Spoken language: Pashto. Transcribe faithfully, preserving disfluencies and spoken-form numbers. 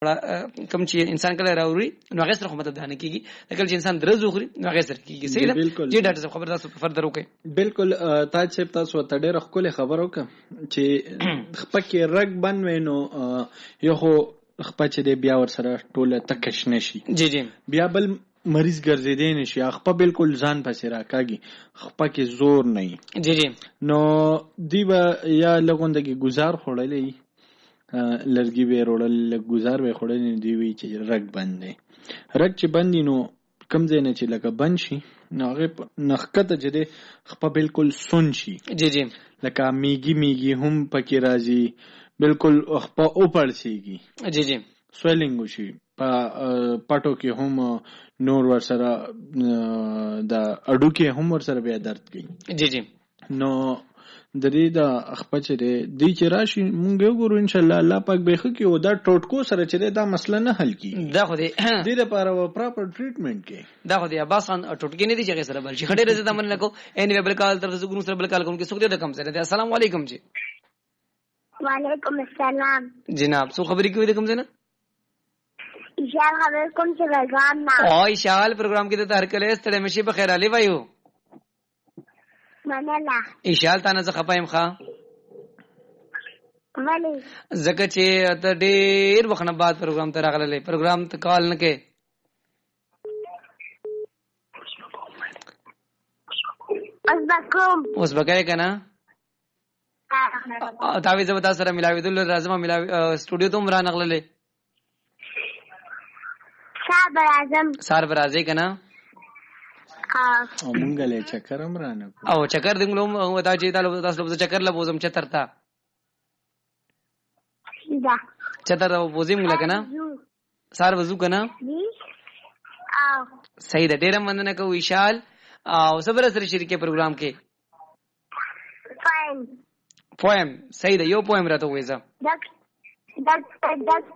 کوم چې انسان کله راوړي نو هغه سره مدد نه کیږي کله چې انسان درز وخوري نو هغه سره کیږي صحیح ده جی ډاکټر صاحب خبر تاسو فردر وکړئ بالکل تاج صاحب تاسو ته ډېر خپل خبر وکړه چې خپکه رګ بنوي نو یو خو خپچ دې بیا ور سره ټوله تکش نشي جی جی بیا بل مریض ګرځیدې نشي خپه بالکل ځان پسې راکاږي خپکه زور نه جی جی نو دیبا یا لګوندګي گزار خړلې لرګي به وروړل گزار به خړلې دی وی چې رګ بندې رګ چې بندې نو کم ځای نه چې لکه بند شي نو هغه نخکته چې خپه بالکل سن شي جی جی لکه میګي میګي هم پکې راځي بالکل خپه اوپړ شيږي جی جی سویلینګ وشي په پټو کې هم نور ور سره د اډو کې هم ور سره بیا درد کوي جی جی نو د دې د خپچ دې د چې راشي مونږ وګورو ان شاء الله الله پاک به خو کې او دا ټوټکو سره چې دا مسله نه حل کی دا خو دې دې لپاره پراپر ټریټمنټ کې دا خو دې عباس خان ټوټکی نه دي چې سره بل شي خډې رزه د من لکو ان وی بل کال تر زګونو سره بل کال کوم کې سګ دې رقم سره السلام علیکم جی وعلیکم السلام جناب سو خبرې کوي رقم سے نا اشال خبر کوم چې پیغام نه او اشال پروګرام کې ته هر کله ستړي مشي په خیر علي وایو مننه اشال تاسو څخه پایم ښا ولی زکه چې ته ډېر وخت نه بعد پروګرام ته راغله پروګرام ته کال نه کې اوس بکوم اوس بګای کنه تعویذ بتا سره ملاوي دل لازمه ملاوي سټوډیو ته عمران نغلله صبر اعظم سار برازي کنه او مونږ له چکر عمران او چکر دغلو وتا چې تاسو له چکر له بوزم چترتا دا چتر بوزم لکنه سار وضو کنه او صحیح ده ډیره مننه کو وشال او صبر سره شریکه پروګرام کې فاین پویم صحیح ده یو پویم راته وېزه دک دک دک